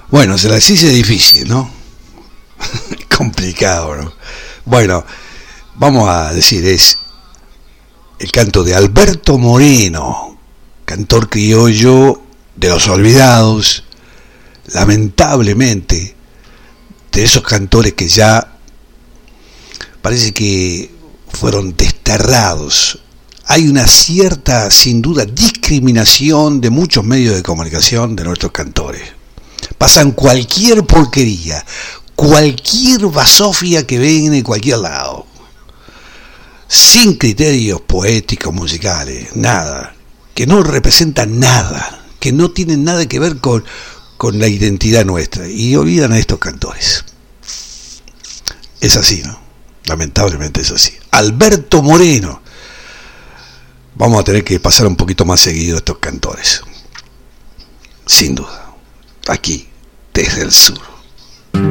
Bueno, se las hice difícil, ¿no? Complicado, ¿no? Bueno, vamos a decir, es el canto de Alberto Moreno, cantor criollo de los olvidados, lamentablemente, de esos cantores que ya parece que fueron desterrados. Hay una cierta, sin duda, discriminación de muchos medios de comunicación de nuestros cantores. Pasan cualquier porquería, cualquier basofia que ven en cualquier lado, sin criterios poéticos, musicales, nada, que no representan nada, que no tienen nada que ver con la identidad nuestra, y olvidan a estos cantores. Es así, ¿no? Lamentablemente es así. Alberto Moreno. Vamos a tener que pasar un poquito más seguido a estos cantores, sin duda, aquí, desde el sur.